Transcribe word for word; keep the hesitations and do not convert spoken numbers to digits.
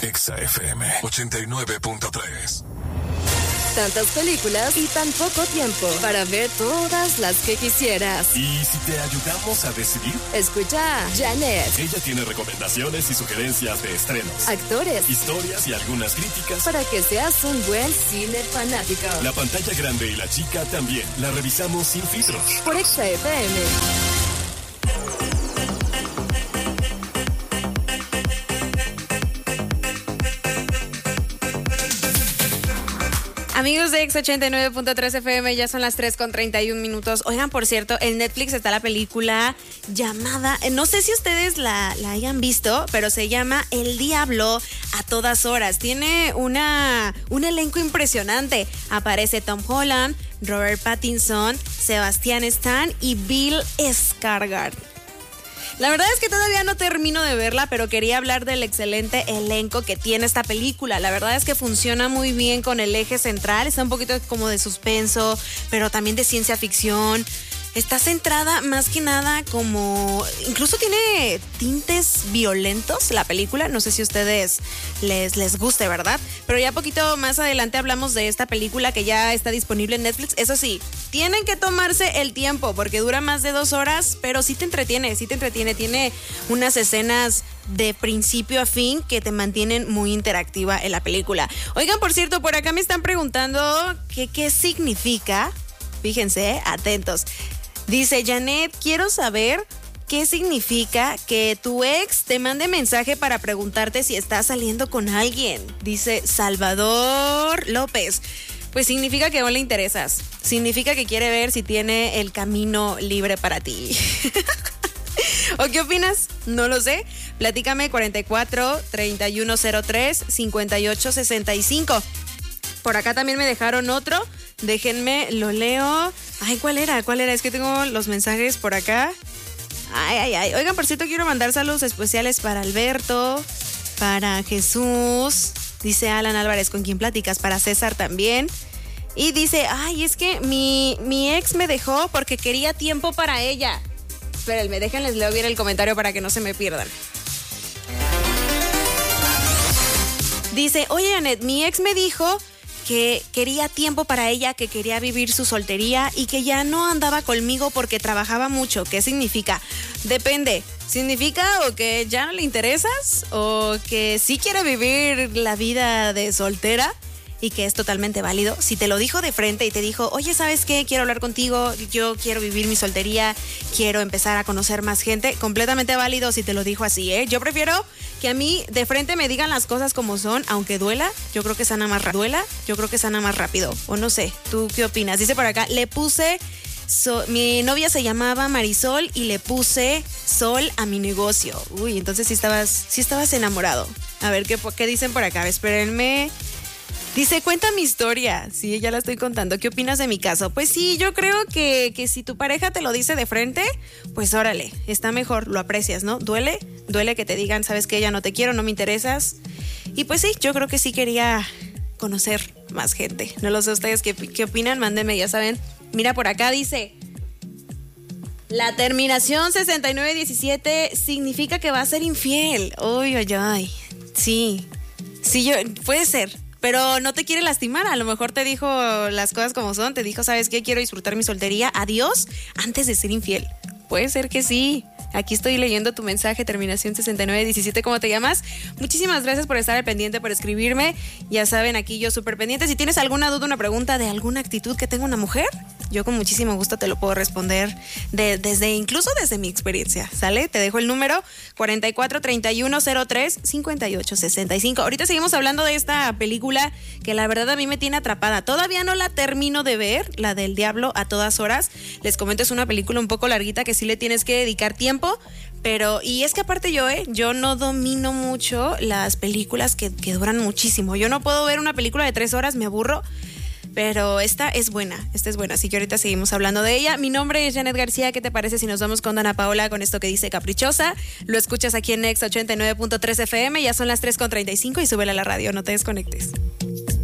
Exa F M ochenta y nueve punto tres. Tantas películas y tan poco tiempo para ver todas las que quisieras. ¿Y si te ayudamos a decidir? Escucha a Janet. Ella tiene recomendaciones y sugerencias de estrenos, actores, historias y algunas críticas para que seas un buen cine fanático. La pantalla grande y la chica también la revisamos sin filtros. Por Exa F M. Amigos de Exa ochenta y nueve punto tres F M, ya son las tres con treinta y un minutos. Oigan, por cierto, en Netflix está la película llamada, no sé si ustedes la, la hayan visto, pero se llama El Diablo a todas horas. Tiene una, un elenco impresionante. Aparece Tom Holland, Robert Pattinson, Sebastian Stan y Bill Skarsgård. La verdad es que todavía no termino de verla, pero quería hablar del excelente elenco que tiene esta película. La verdad es que funciona muy bien con el eje central, está un poquito como de suspenso, pero también de ciencia ficción. Está centrada más que nada como... Incluso tiene tintes violentos la película. No sé si a ustedes les, les guste, ¿verdad? Pero ya poquito más adelante hablamos de esta película que ya está disponible en Netflix. Eso sí, tienen que tomarse el tiempo porque dura más de dos horas, pero sí te entretiene, sí te entretiene. Tiene unas escenas de principio a fin que te mantienen muy interactiva en la película. Oigan, por cierto, por acá me están preguntando que qué significa. Fíjense, atentos. Dice Janet, quiero saber qué significa que tu ex te mande mensaje para preguntarte si estás saliendo con alguien. Dice Salvador López. Pues significa que no le interesas. Significa que quiere ver si tiene el camino libre para ti. ¿O qué opinas? No lo sé. Platícame cuarenta y cuatro, treinta y uno cero tres, cincuenta y ocho sesenta y cinco. Por acá también me dejaron otro. Déjenme, lo leo. Ay, ¿cuál era? ¿Cuál era? Es que tengo los mensajes por acá. Ay, ay, ay. Oigan, por cierto, quiero mandar saludos especiales para Alberto, para Jesús. Dice Alan Álvarez, ¿con quién platicas? Para César también. Y dice, ay, es que mi, mi ex me dejó porque quería tiempo para ella. Espérenme, déjenles leo bien el comentario para que no se me pierdan. Dice, oye, Janet, mi ex me dijo que quería tiempo para ella, que quería vivir su soltería y que ya no andaba conmigo porque trabajaba mucho. ¿Qué significa? Depende. ¿Significa o que ya no le interesas o que sí quiere vivir la vida de soltera? Y que es totalmente válido. Si te lo dijo de frente y te dijo, oye, ¿sabes qué? Quiero hablar contigo, yo quiero vivir mi soltería, quiero empezar a conocer más gente, completamente válido si te lo dijo así, ¿eh? Yo prefiero que a mí de frente me digan las cosas como son, aunque duela, yo creo que sana más rápido. Duela, yo creo que sana más rápido. O no sé, ¿tú qué opinas? Dice por acá, le puse... So, mi novia se llamaba Marisol y le puse Sol a mi negocio. Uy, entonces sí estabas, sí estabas enamorado. A ver, ¿qué, qué dicen por acá? Espérenme... Dice, cuenta mi historia. Sí, ya la estoy contando. ¿Qué opinas de mi caso? Pues sí, yo creo que, que si tu pareja te lo dice de frente, pues órale, está mejor, lo aprecias, ¿no? Duele, duele que te digan, sabes que ya no te quiero, no me interesas. Y pues sí, yo creo que sí quería conocer más gente. No lo sé ustedes, ¿qué, qué opinan? Mándenme, ya saben. Mira, por acá dice, la terminación sesenta y nueve diecisiete significa que va a ser infiel. Uy, ay, ay. Sí, sí, yo, puede ser. Pero no te quiere lastimar, a lo mejor te dijo las cosas como son, te dijo, ¿sabes qué? Quiero disfrutar mi soltería, adiós, antes de ser infiel. Puede ser que sí. Aquí estoy leyendo tu mensaje, terminación sesenta y nueve diecisiete, ¿cómo te llamas? Muchísimas gracias por estar al pendiente, por escribirme. Ya saben, aquí yo súper pendiente. Si tienes alguna duda, una pregunta de alguna actitud que tenga una mujer, yo con muchísimo gusto te lo puedo responder de, desde, incluso desde mi experiencia, ¿sale? Te dejo el número cuarenta y cuatro, treinta y uno cero tres, cincuenta y ocho sesenta y cinco. Ahorita seguimos hablando de esta película que la verdad a mí me tiene atrapada. Todavía no la termino de ver, la del Diablo a todas horas. Les comento, es una película un poco larguita que sí le tienes que dedicar tiempo. Pero, y es que aparte yo, eh, yo no domino mucho las películas que, que duran muchísimo. Yo no puedo ver una película de tres horas, me aburro. Pero esta es buena, esta es buena, así que ahorita seguimos hablando de ella. Mi nombre es Janet García, ¿qué te parece si nos vamos con Dana Paola con esto que dice Caprichosa? Lo escuchas aquí en Exa ochenta y nueve punto tres F M, ya son las tres con treinta y cinco y súbela a la radio, no te desconectes.